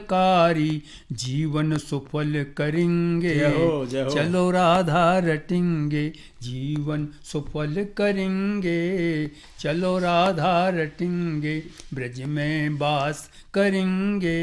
कारी, जीवन सफल करेंगे, जय हो, जय हो। चलो राधा रटेंगे, जीवन सफल करेंगे, चलो राधा रटेंगे, ब्रज में वास करेंगे,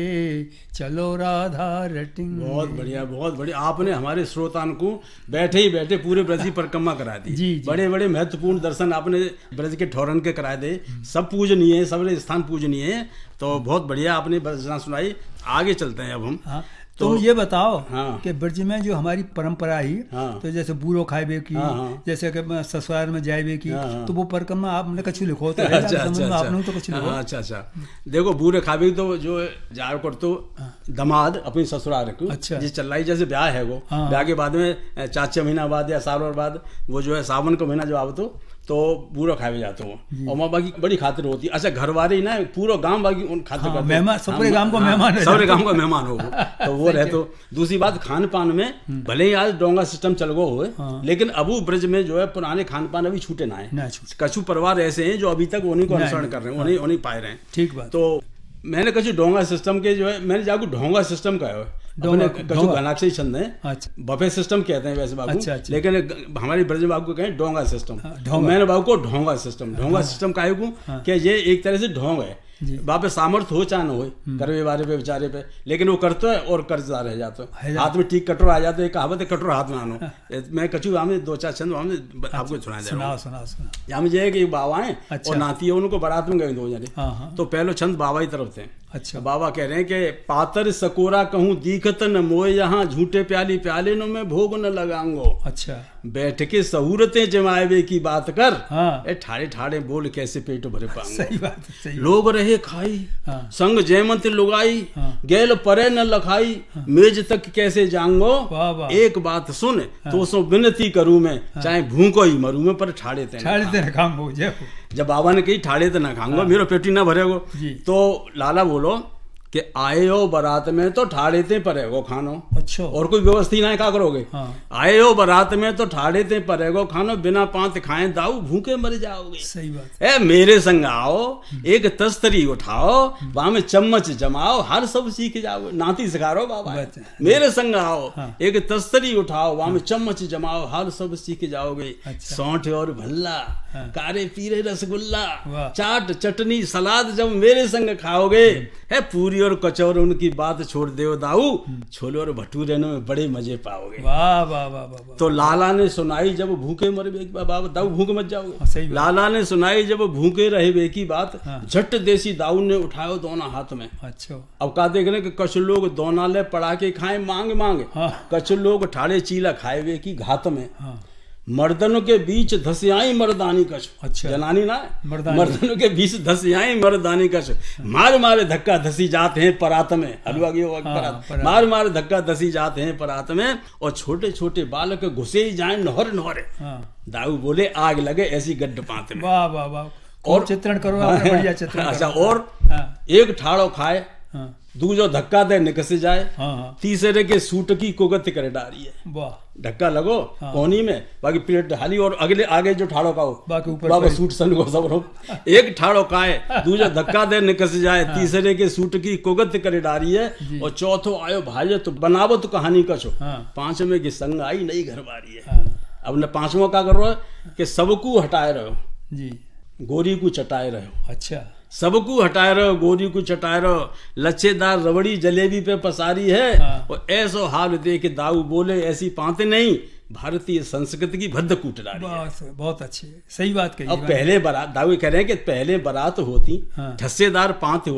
चलो राधा रटेंगे। बहुत बढ़िया, बहुत बढ़िया। आपने हमारे श्रोतान को बैठे ही बैठे पूरे ब्रज की परिक्रमा करा दी। जी। बड़े बड़े महत्वपूर्ण दर्शन आपने ब्रज के ठौरन के कराए दे। सब पूजनीय है, सब स्थान पूजनीय है। तो बहुत बढ़िया आपने रचना सुनाई। आगे चलते हैं अब हम। हाँ, तुम ये बताओ हाँ। कि ब्रज में जो हमारी परंपरा ही, हाँ। तो जैसे बूढ़ो खाएबे की, हाँ, हाँ। जैसे कि ससुराल में जाएबे की, हाँ, हाँ। तो वो परिक्रमा आपने कछु लिखो तो अच्छा, आपने तो कुछ लिखो। अच्छा अच्छा। देखो बूढ़े खाबे तो जो जार कर तो दमाद अपनी ससुराल को अच्छा। जिस चल रही जैसे ब्याह है वो हाँ। ब्याह के बाद में 4-6 महीना बाद या साल और बाद वो जो है सावन का महीना जो आवतो तो पूरा खावे जाते हो। और माँ बाकी बड़ी खातिर होती है। अच्छा घर वाले ही ना पूरा गांव बाकी उन खातिर हाँ, करते हैं। मेहमान सबरे गांव को मेहमान है। सबरे गांव का मेहमान हो वो। तो वो रहे। तो दूसरी बात खान पान में भले ही आज डोंगा सिस्टम चल गो हो, लेकिन अबू ब्रज में जो है पुराने खान पान अभी छूटे ना है। कछु परिवार ऐसे हैं जो अभी तक उन्हीं को अनुसरण कर रहे हैं, उन्हीं पाए रहे हैं। ठीक बात। तो मैंने कछु डोंगा सिस्टम के जो है मैंने जाको ढोंगा सिस्टम का है कछु घनाक्षरी छंद है। अच्छा। बफे सिस्टम कहते हैं वैसे बाबू। अच्छा, अच्छा। लेकिन हमारे ब्रज बाबू को कहें डोंगा सिस्टम। ढोंगा। मैंने बाबू को ढोंगा सिस्टम सिस्टम का कि ये एक तरह से ढोंग है। बापे सामर्थ्य हो चाहे न हो करवे वाले पे बेचारे पे, लेकिन वो करता है और कर्जदार रह जाता है। हाथ में ठीक कटोरा आ जाता है। कहावत है कटोरा हाथ में आनो। मैं कछु हमें 2-4 छंद आपको सुना दे रहा हूँ। यहाँ में ये कि बाबा है और नाती है, उनको बारात में गए 2 जने। तो पहले छंद बाबा की तरफ थे। अच्छा। बाबा कह रहे हैं कि पातर सकोरा कहूँ दीखत न मोए, यहाँ झूठे प्याली प्याले नो मैं भोग न लगांगो। अच्छा। बैठ के सहूरतें जमाए की बात कर। हाँ। ए ठाड़े ठाड़े बोल कैसे पेट भरे पाऊंगा। सही बात, सही। लोग रहे खाई। हाँ। संग जयमंत लुगाई। हाँ। गैल परे न लखाई। हाँ। मेज तक कैसे जांगो। वाह वाह। एक बात सुन। हाँ। तो सो विनती करूं मैं। हाँ। चाहे भूखो ही मरूं मैं पर ठाड़े ते न खाऊंगो। जब बाबा ने कही ठाड़े ते ना खाऊंगा। हाँ। मेरा पेटी ना भरेगो। तो लाला बोलो कि आए हो बारात में तो ठाड़े ते परेगो खानो। अच्छा। और कोई व्यवस्था ना है, क्या करोगे। हाँ। आए हो बारात में तो ठाड़े ते परेगो खानो, बिना पांत खाए दाऊ भूखे मर जाओगे। सही बात। ए मेरे संग आओ, एक तस्तरी उठाओ, वहां में चम्मच जमाओ, हर सब सीख जाओगे। नाती सिखा रहा हो बाबा। मेरे संग आओ। हाँ। एक तस्तरी उठाओ, वहां में चम्मच जमाओ, हर सब सीख जाओगे। अच्छा। सौंठ और भल्ला। हाँ। कारे पीरे रसगुल्ला, चाट चटनी सलाद जब मेरे संग खाओगे, है पूरी और कचौर उनकी बात छोड़ दे दाऊ, छोले और भटूरे में बड़े मजे पाओगे। वाह वाह वाह वाह। तो लाला ने सुनाई जब भूखे मरे बाबा दाऊ भूखे मत जाओगे। लाला ने सुनाई जब भूखे रहे बे की बात। हाँ। झट देसी दाऊ ने उठायो दोनों हाथ में। अच्छा। अब का देख रहे कि कुछ लोग दोनाले पड़ा के खाए मांग मांग। हाँ। कुछ लोग ठाड़े चीला खाए वे की घात में। हाँ। मर्दनों के बीच धसियाई मर्दानी कछ। अच्छा। जनानी ना मर्दनों के बीच धसियाई मर्दानी कछ। मार मारे धक्का धसी जाते हैं परात में। हलवा की परात। मार मारे धक्का धसी जाते हैं परात में, और छोटे छोटे बालक घुसे ही जाए नहर नहरे। दाऊ बोले आग लगे ऐसी गड्ढ पात में। वाह वाह वाह। और चित्रण करो, बढ़िया चित्रण। अच्छा। और एक ठाड़ो खाए, दूजो धक्का दे निकस जाए। हाँ। तीसरे के सूट की कुगत कर डारी है। वाह। धक्का लगो। हाँ। कोनी में बाकी प्लेट ढाली और अगले आगे जो ठाड़ो खाओ बाकी ऊपर सूट सन को सब। एक ठाड़ो खाए, दूजो धक्का दे निकस जाए। हाँ। तीसरे के सूट की कुगत कर डारी है। और चौथो आयो भाई तो बनावो तो कहानी कछो। हाँ। पांचवें की संग आई नई घरवारी है। हाँ। अब न पांचवा क्या कर रहा है कि सबको हटाए रहो जी, गोरी को चटाए रहो। अच्छा। सबको हटाए रहो, गोरी को चटाए रहो, लच्छेदार रबड़ी जलेबी पे पसारी है। हाँ। और ऐसो हाल देख दाऊ बोले ऐसी पाते नहीं, भारतीय संस्कृति की भद्द कूट डाली है। बहुत अच्छी, सही बात कही। अब पहले बारात दाऊ कह रहे हैं कि पहले बारात होती। हाँ। ठस्सेदार पांत